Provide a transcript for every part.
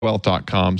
wealth.com,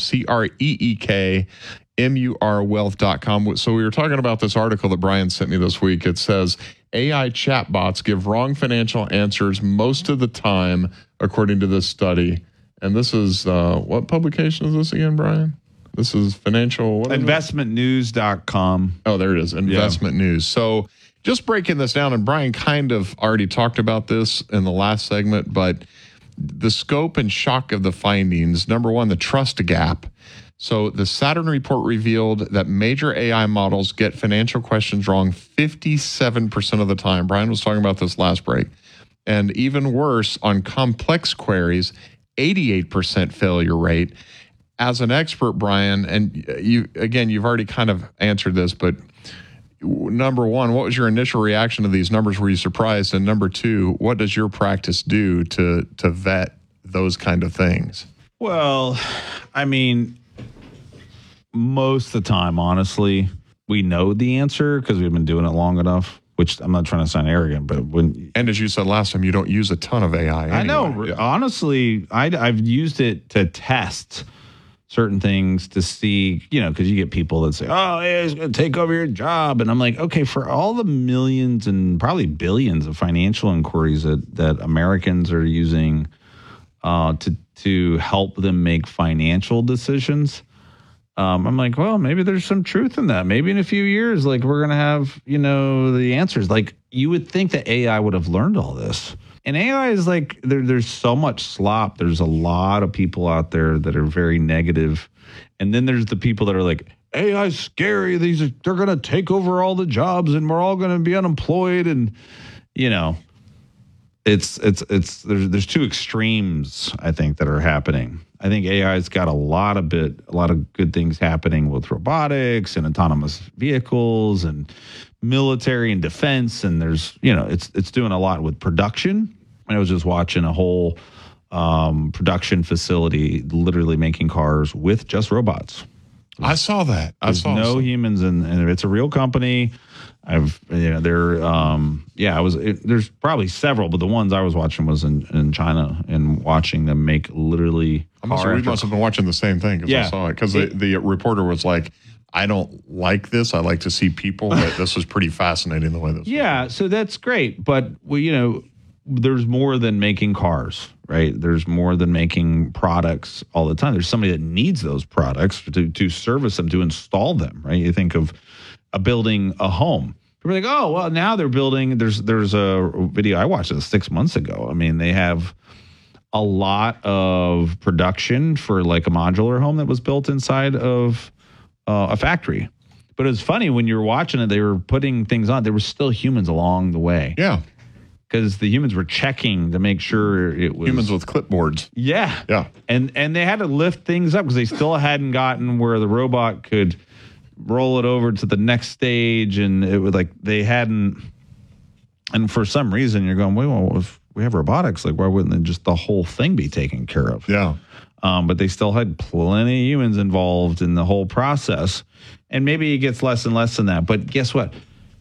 CREEK MURwealth.com. So we were talking about this article that Brian sent me this week. It says AI chatbots give wrong financial answers most of the time, according to this study. And this is, what publication is this again, Brian? This is financial... investmentnews.com. Oh, there it is. Investment News. So just breaking this down, and Brian kind of already talked about this in the last segment, but the scope and shock of the findings. Number one, the trust gap. So the Saturn report revealed that major AI models get financial questions wrong 57% of the time. Brian was talking about this last break. And even worse, on complex queries, 88% failure rate. As an expert, Brian, and you've already kind of answered this, but number one, what was your initial reaction to these numbers? Were you surprised? And number two, what does your practice do to vet those kind of things? Well, I mean, most of the time, honestly, we know the answer because we've been doing it long enough, which I'm not trying to sound arrogant, but and as you said last time, you don't use a ton of AI anyway. I know. Yeah. Honestly, I've used it to test certain things to see, because you get people that say, oh, yeah, it's going to take over your job. And I'm like, okay, for all the millions and probably billions of financial inquiries that Americans are using to help them make financial decisions, I'm like, well, maybe there's some truth in that. Maybe in a few years, we're going to have, the answers. You would think that AI would have learned all this. And AI is there's so much slop. There's a lot of people out there that are very negative. And then there's the people that are like, AI is scary. They're going to take over all the jobs and we're all going to be unemployed. And, there's two extremes, I think, that are happening. I think AI's got a lot of good things happening with robotics and autonomous vehicles and military and defense, and there's it's doing a lot with production. I was just watching a whole production facility literally making cars with just robots. I saw that. There's no humans, and it's a real company. There's probably several, but the ones I was watching was in China, and watching them make literally. We must have been watching the same thing because I saw it because the reporter was like, I don't like this. I like to see people, but this was pretty fascinating the way this. Yeah, so that's great, but there's more than making cars, right? There's more than making products all the time. There's somebody that needs those products to service them, to install them, right? You think of building a home. People are like, oh, well, now they're building. There's a video I watched this 6 months ago. I mean, they have a lot of production for a modular home that was built inside of a factory. But it's funny when you were watching it, they were putting things on. There were still humans along the way. Yeah. Because the humans were checking to make sure it was... Humans with clipboards. Yeah. Yeah. And they had to lift things up because they still hadn't gotten where the robot could roll it over to the next stage. And it was they hadn't... And for some reason, you're going, well, if we have robotics, why wouldn't just the whole thing be taken care of? Yeah. But they still had plenty of humans involved in the whole process. And maybe it gets less and less than that. But guess what?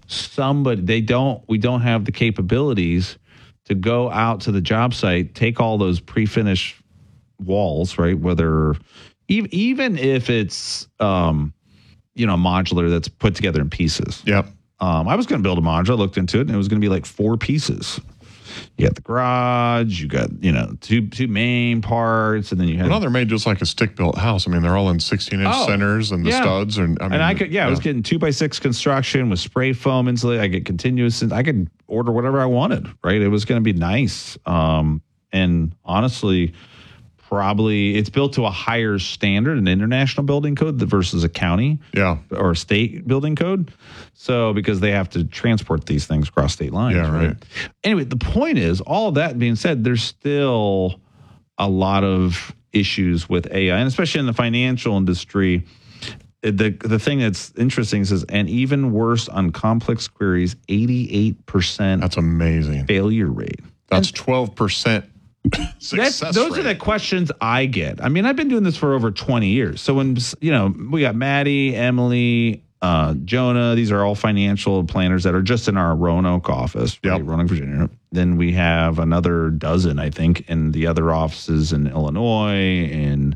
We don't have the capabilities to go out to the job site, take all those pre-finished walls, right? Whether even if it's modular that's put together in pieces. Yep. I was going to build a modular, looked into it, and it was going to be 4 pieces. You got the garage, you got, two main parts, and then you have... No, they're made just like a stick-built house. I mean, they're all in 16-inch centers, and the studs. I was getting 2x6 construction with spray foam insulated. I get continuous, I could order whatever I wanted, right? It was going to be nice. And honestly, probably it's built to a higher standard, an international building code versus a county or a state building code. So because they have to transport these things across state lines. Yeah, right. Anyway, the point is, all of that being said, there's still a lot of issues with AI, and especially in the financial industry. The thing that's interesting is, and even worse on complex queries, 88%. That's amazing. Failure rate. That's 12%. Those are the questions I get. I mean, I've been doing this for over 20 years. So when, we got Maddie, Emily, Jonah, these are all financial planners that are just in our Roanoke office, right? Roanoke, Virginia. then we have another dozen, I think, in the other offices in Illinois, in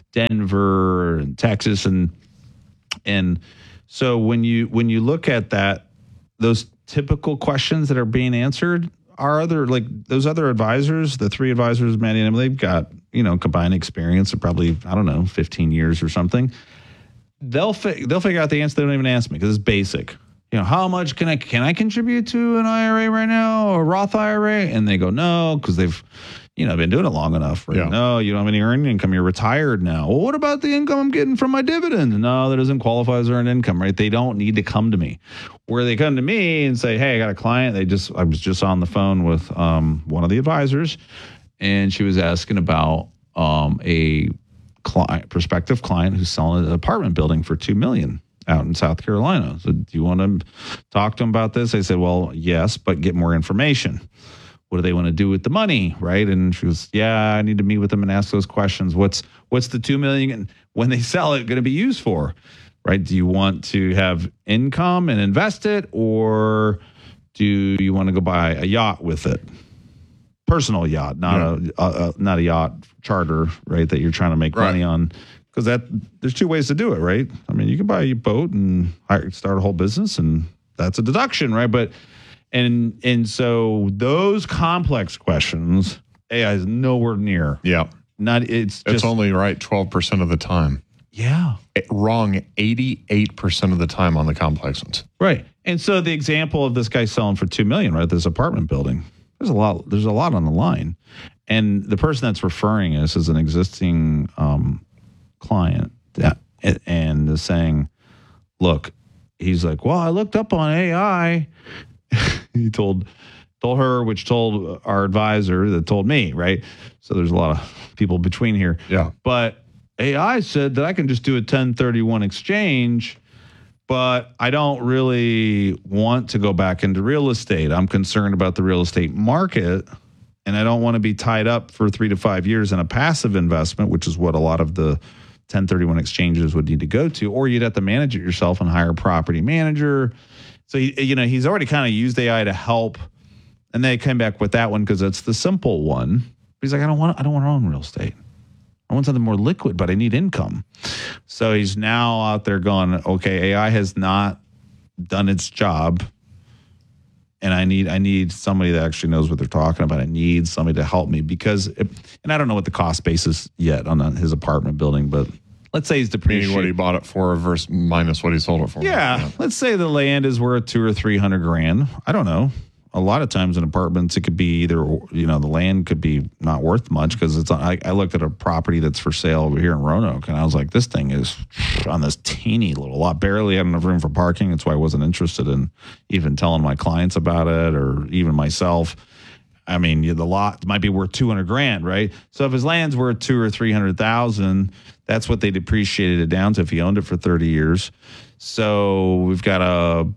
Denver, and Texas, and so when you look at that, those typical questions that are being answered are those other advisors, the 3 advisors, Maddie and Emily, they've got combined experience of probably 15 years or something. They'll figure out the answer. They don't even ask me because it's basic. How much can I contribute to an IRA right now, or a Roth IRA? And they go, no, because they've, been doing it long enough. Right? Yeah. No, you don't have any earned income. You're retired now. Well, what about the income I'm getting from my dividend? No, that doesn't qualify as earned income, right? They don't need to come to me. Where they come to me and say, hey, I got a client. I was just on the phone with one of the advisors, and she was asking about a prospective client who's selling an apartment building for $2 million. Out in South Carolina. So do you want to talk to them about this? I said, well, yes, but get more information. What do they want to do with the money, right? And she was, yeah, I need to meet with them and ask those questions. What's the $2 million and when they sell it going to be used for, right? Do you want to have income and invest it, or do you want to go buy a yacht with it? Personal yacht, not a yacht charter, right? That you're trying to make money on. Because there's 2 ways to do it, right? I mean, you can buy a boat and start a whole business, and that's a deduction, right? But and so those complex questions, AI is nowhere near. Yeah, it's only right 12% of the time. Yeah, wrong 88% of the time on the complex ones. Right, and so the example of this guy selling for $2 million, right? This apartment building. There's a lot on the line, and the person that's referring us is an existing client and is saying, look, he's like, well, I looked up on AI. He told her, which told our advisor, that told me, right? So there's a lot of people between here. Yeah. But AI said that I can just do a 1031 exchange, but I don't really want to go back into real estate. I'm concerned about the real estate market, and I don't want to be tied up for 3 to 5 years in a passive investment, which is what a lot of the 1031 exchanges would need to go to, or you'd have to manage it yourself and hire a property manager. So he's already kind of used AI to help, and they came back with that one because it's the simple one. But he's like, I don't want to own real estate. I want something more liquid, but I need income. So he's now out there going, okay, AI has not done its job, and I need somebody that actually knows what they're talking about. I need somebody to help me and I don't know what the cost basis yet on his apartment building, but let's say he's depreciating. Meaning what he bought it for versus minus what he sold it for. Yeah. Let's say the land is worth $200,000 or $300,000. I don't know. A lot of times in apartments, it could be either, the land could be not worth much because I looked at a property that's for sale over here in Roanoke, and I was like, this thing is on this teeny little lot, barely had enough room for parking. That's why I wasn't interested in even telling my clients about it or even myself. I mean, the lot might be worth $200,000, right? So if his land's worth $200,000 or $300,000, that's what they depreciated it down to if he owned it for 30 years. So we've got a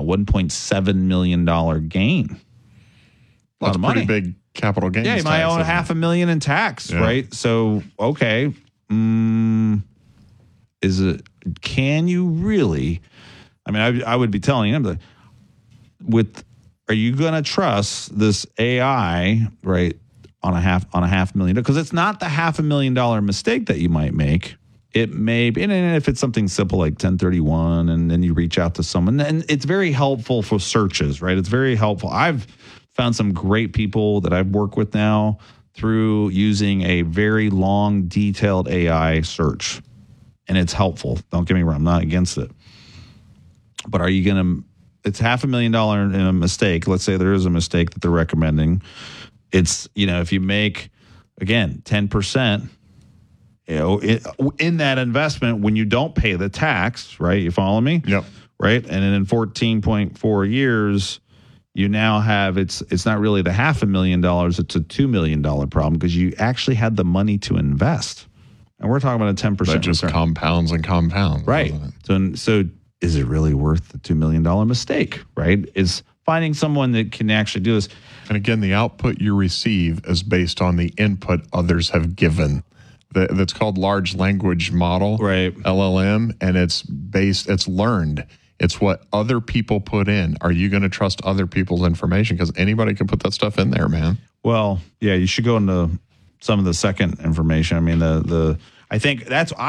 $1.7 million gain. That's a pretty big capital gains. Yeah, you might own $500,000 in tax, right? So okay, can you really? I mean, I would be telling him are you going to trust this AI, right, on a $500,000? Because it's not the $500,000 mistake that you might make. It may be, and if it's something simple like 1031, and then you reach out to someone, and it's very helpful for searches, right? It's very helpful. I've found some great people that I've worked with now through using a very long, detailed AI search, and it's helpful. Don't get me wrong, I'm not against it. But are you going to? It's $500,000 in a mistake. Let's say there is a mistake that they're recommending. It's if you make again 10%. In that investment, when you don't pay the tax, right? You follow me? Yep. Right? And then in 14.4 years, you now have, it's not really the $500,000, it's a $2 million problem because you actually had the money to invest. And we're talking about a 10% that just return. compounds and compounds. Right. So is it really worth the $2 million mistake, right? Is finding someone that can actually do this. And again, the output you receive is based on the input others have given. That's called large language model, right? LLM, and it's learned. It's what other people put in. Are you going to trust other people's information? Because anybody can put that stuff in there, man. Well, yeah, you should go into some of the second information. I mean, I think that's